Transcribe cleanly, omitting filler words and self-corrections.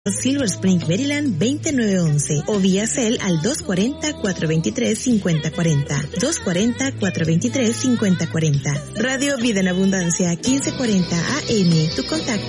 Silver Spring, Maryland 29911 o vía Cel al 240-423-5040. 240-423-5040. Radio Vida en Abundancia 1540 AM. Tu contacto